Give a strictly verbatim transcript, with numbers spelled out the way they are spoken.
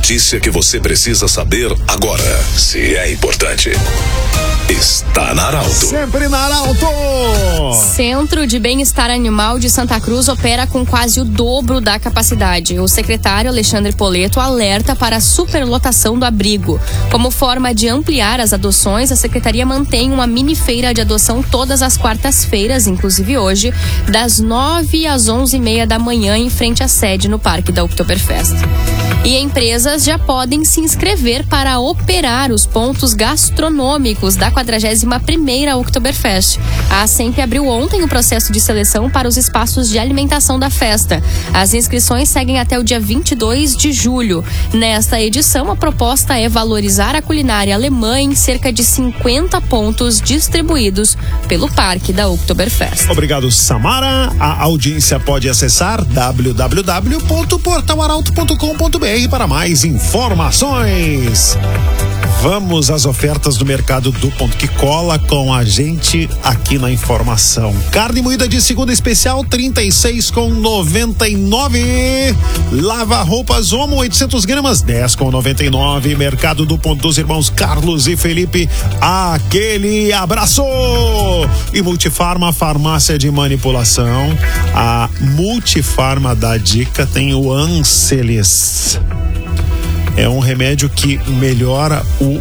notícia que você precisa saber agora. Se é importante, está na Arauto. Sempre na Arauto! Centro de Bem-Estar Animal de Santa Cruz opera com quase o dobro da capacidade. O secretário Alexandre Poleto alerta para a superlotação do abrigo. Como forma de ampliar as adoções, a secretaria mantém uma mini feira de adoção todas as quartas-feiras, inclusive hoje, das nove às onze e meia da manhã, em frente à sede no Parque da Oktoberfest. E empresas já podem se inscrever para operar os pontos gastronômicos da quadragésima primeira Oktoberfest. A ASEMP abriu ontem o processo de seleção para os espaços de alimentação da festa. As inscrições seguem até o dia vinte e dois de julho. Nesta edição, a proposta é valorizar a culinária alemã em cerca de cinquenta pontos distribuídos pelo Parque da Oktoberfest. Obrigado, Samara. A audiência pode acessar w w w ponto portal arauto ponto com ponto b r para mais informações. Vamos às ofertas do mercado do ponto que cola com a gente aqui na informação. Carne moída de segunda especial trinta e seis com noventa e nove. Lava roupas Omo oitocentos gramas dez com noventa e nove. Mercado do ponto dos irmãos Carlos e Felipe, aquele abraço. E Multifarma, farmácia de manipulação. A Multifarma da dica tem o Ancelis. É um remédio que melhora o